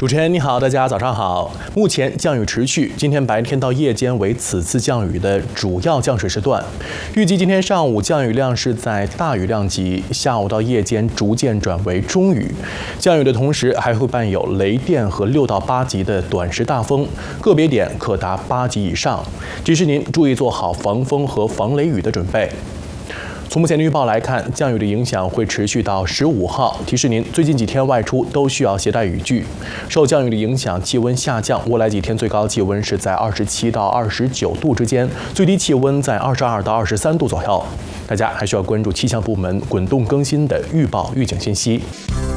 主持人你好，大家早上好。目前降雨持续，今天白天到夜间为此次降雨的主要降水时段。预计今天上午降雨量是在大雨量级，下午到夜间逐渐转为中雨。降雨的同时，还会伴有雷电和6到8级的短时大风，个别点可达8级以上。提示您注意做好防风和防雷雨的准备。从目前的预报来看，降雨的影响会持续到15号。提示您，最近几天外出都需要携带雨具。受降雨的影响，气温下降，未来几天最高气温是在27到29度之间，最低气温在22到23度左右。大家还需要关注气象部门滚动更新的预报预警信息。